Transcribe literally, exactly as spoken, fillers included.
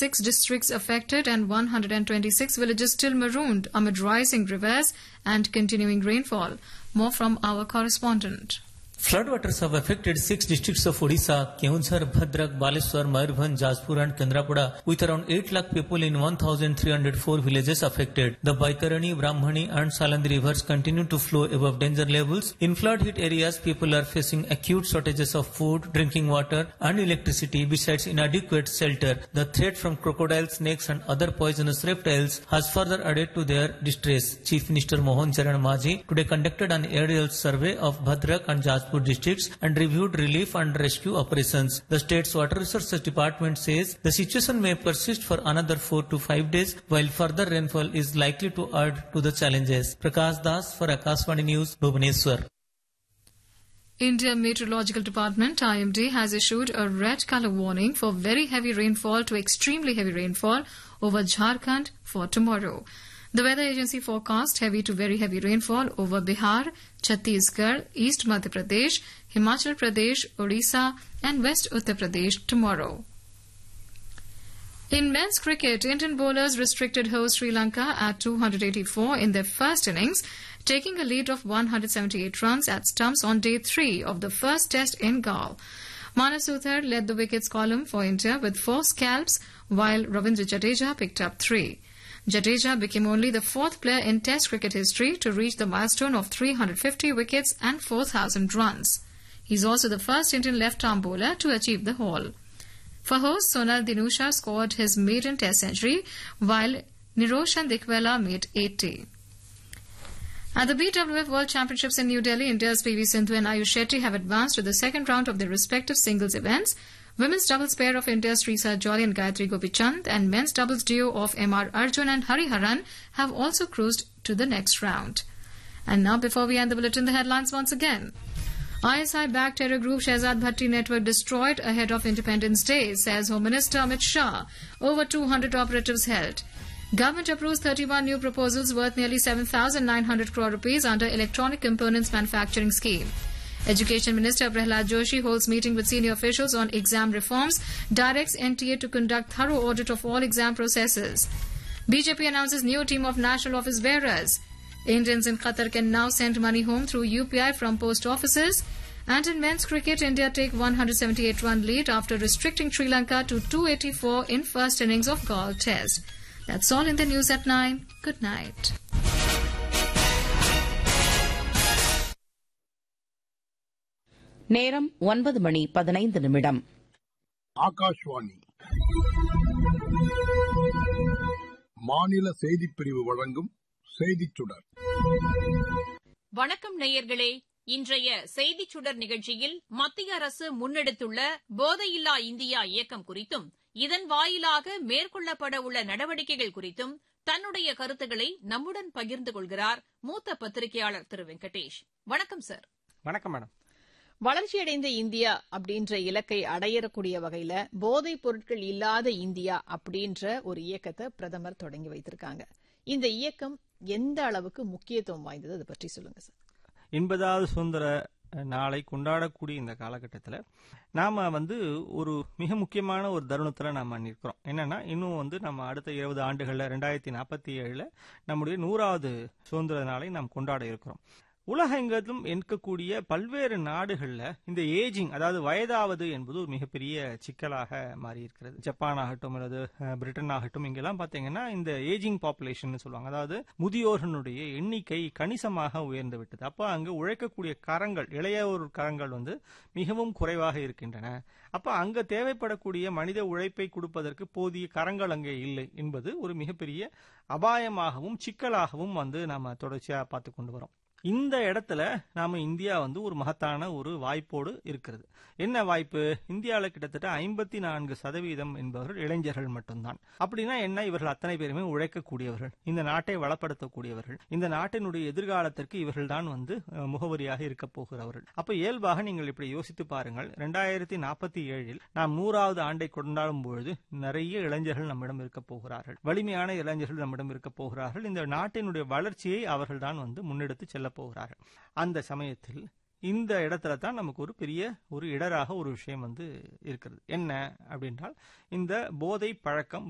six districts affected and one hundred twenty-six villages still marooned amid rising rivers and continuing rainfall. More from our correspondent. Floodwaters have affected six districts of Odisha, Keonjhar, Bhadrak, Baleswar, Mayurbhanj, Jajpur and Kendrapada, with around eight lakh people in one thousand three hundred four villages affected. The Baitarani, Brahmani and Salandi rivers continue to flow above danger levels. In flood-hit areas, people are facing acute shortages of food, drinking water and electricity besides inadequate shelter. The threat from crocodiles, snakes and other poisonous reptiles has further added to their distress. Chief Minister Mohan Charan Majhi today conducted an aerial survey of Bhadrak and Jajpur districts and reviewed relief and rescue operations. The state's water resources department says the situation may persist for another four to five days while further rainfall is likely to add to the challenges. Prakash Das for Akashvani News, Bhubaneswar. India Meteorological Department I M D has issued a red color warning for very heavy rainfall to extremely heavy rainfall over Jharkhand for tomorrow. The weather agency forecast heavy to very heavy rainfall over Bihar, Chhattisgarh, East Madhya Pradesh, Himachal Pradesh, Odisha and West Uttar Pradesh tomorrow. In men's cricket, Indian bowlers restricted host Sri Lanka at two hundred eighty-four in their first innings, taking a lead of one hundred seventy-eight runs at stumps on day three of the first test in Galle. Manas Uthar led the wickets column for India with four scalps, while Ravindra Jadeja picked up three. Jadeja became only the fourth player in Test cricket history to reach the milestone of three hundred fifty wickets and four thousand runs. He is also the first Indian left-arm bowler to achieve the haul. For host, Sonal Dinusha scored his maiden Test century, while Niroshan Dikwela made eighty. At the B W F World Championships in New Delhi, India's P V Sindhu and Ayush Shetty have advanced to the second round of their respective singles events. Women's doubles pair of India's Srisa Jolly and Gayatri Gopichand and men's doubles duo of M R Arjun and Hariharan have also cruised to the next round. And now, before we end the bulletin, the headlines once again. I S I-backed terror group Shehzad Bhatti network destroyed ahead of Independence Day, says Home Minister Amit Shah. Over two hundred operatives held. Government approves thirty-one new proposals worth nearly seven thousand nine hundred crore rupees under Electronic Components Manufacturing Scheme. Education Minister Prahlad Joshi holds meeting with senior officials on exam reforms, directs N T A to conduct thorough audit of all exam processes. B J P announces new team of national office bearers. Indians in Qatar can now send money home through U P I from post offices. And in men's cricket, India take one hundred seventy-eight run lead after restricting Sri Lanka to two hundred eighty-four in first innings of Galle Test. That's all in the news at nine. Good night. நேரம் ஒன்பது மணி பதினைந்து நிமிடம். ஆகாஷ்வாணி மாநில செய்திப் பிரிவு வழங்கும் செய்திச் சுடர். வணக்கம் நேயர்களே. இன்றைய செய்திச் சுடர் நிகழ்ச்சியில் மத்திய அரசு முன்னெடுத்துள்ள போதையில்லா இந்தியா இயக்கம் குறித்தும் இதன் வாயிலாக மேற்கொள்ளப்பட உள்ள நடவடிக்கைகள் குறித்தும் தன்னுடைய கருத்துக்களை நம்முடன் பகிர்ந்து கொள்கிறார் மூத்த பத்திரிகையாளர் திரு வெங்கடேஷ். வணக்கம் சார். வணக்கம் மேடம். வளர்ச்சியடைந்த இந்தியா அப்படின்ற இலக்கை அடையக்கூடிய வகையில போதைப் பொருட்கள் இல்லாத இந்தியா அப்படின்ற ஒரு இயக்கத்தை பிரதமர் தொடங்கி வைத்திருக்காங்க. இந்த இயக்கம் எந்த அளவுக்கு முக்கியத்துவம் வாய்ந்தது, அதை பற்றி சொல்லுங்க சார். எண்பதாவது சுதந்திர நாளை கொண்டாடக்கூடிய இந்த காலகட்டத்தில் நாம வந்து ஒரு மிக முக்கியமான ஒரு தருணத்தில் நாம நிற்கிறோம். என்னன்னா, இன்னும் வந்து நம்ம அடுத்த இருபது ஆண்டுகள்ல ரெண்டாயிரத்தி நாற்பத்தி ஏழுல நம்முடைய நூறாவது சுதந்திர நாளை நாம் கொண்டாட இருக்கிறோம். உலகெங்கிலும் இருக்கக்கூடிய பல்வேறு நாடுகள்ல இந்த ஏஜிங், அதாவது வயதாவது என்பது ஒரு மிகப்பெரிய சிக்கலாக மாறி இருக்கிறது. ஜப்பான் ஆகட்டும் அல்லது பிரிட்டன் ஆகட்டும், இங்கெல்லாம் பாத்தீங்கன்னா இந்த ஏஜிங் பாப்புலேஷன் சொல்லுவாங்க. அதாவது முதியோர்களுடைய எண்ணிக்கை கணிசமாக உயர்ந்து விட்டது. அப்ப அங்கு உழைக்கக்கூடிய கரங்கள், இளையோர் கரங்கள் வந்து மிகவும் குறைவாக இருக்கின்றன. அப்ப அங்க தேவைப்படக்கூடிய மனித உழைப்பை கொடுப்பதற்கு போதிய கரங்கள் அங்கே இல்லை என்பது ஒரு மிகப்பெரிய அபாயமாகவும் சிக்கலாகவும் வந்து நாம தொடர்ச்சியா பார்த்து கொண்டு வரோம். இந்த இடத்துல நாம இந்தியா வந்து ஒரு மகத்தான ஒரு வாய்ப்போடு இருக்கிறது. என்ன வாய்ப்பு? இந்தியாவில் கிட்டத்தட்ட ஐம்பத்தி நான்கு சதவீதம் என்பவர்கள் இளைஞர்கள் மட்டும்தான். அப்படின்னா என்ன? இவர்கள் அத்தனை பேருமே உழைக்கக்கூடியவர்கள், இந்த நாட்டை வளப்படுத்தக்கூடியவர்கள், இந்த நாட்டினுடைய எதிர்காலத்திற்கு இவர்கள் தான் வந்து முகவரியாக இருக்க போகிறவர்கள். அப்ப இயல்பாக நீங்கள் இப்படி யோசித்து பாருங்கள். இரண்டாயிரத்தி நாற்பத்தி ஏழில் நாம் நூறாவது ஆண்டை கொண்டாடும் பொழுது நிறைய இளைஞர்கள் நம்மிடம் இருக்க போகிறார்கள், வலிமையான இளைஞர்கள் நம்மிடம் இருக்க போகிறார்கள். இந்த நாட்டினுடைய வளர்ச்சியை அவர்கள் தான் வந்து முன்னெடுத்து செல்ல போகிறார்கள். அந்த சமயத்தில் இந்த இடத்துல தான் நமக்கு ஒரு பெரிய ஒரு இடராக ஒரு விஷயம் வந்து இருக்கிறது. என்ன அப்படின்றால், இந்த போதை பழக்கம்